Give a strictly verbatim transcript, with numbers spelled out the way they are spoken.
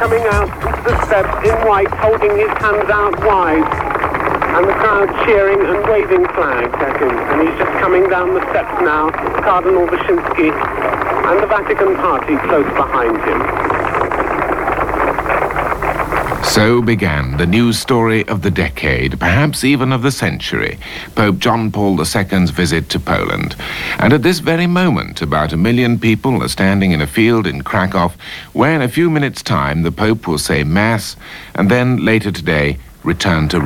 coming out the steps in white, holding his hands out wide, and the crowd cheering and waving flags at him. And he's just coming down the steps now, Cardinal Wyszynski and the Vatican party close behind him. So began the news story of the decade, perhaps even of the century, Pope John Paul the Second's visit to Poland. And at this very moment, about a million people are standing in a field in Krakow, where in a few minutes' time the Pope will say Mass, and then later today return to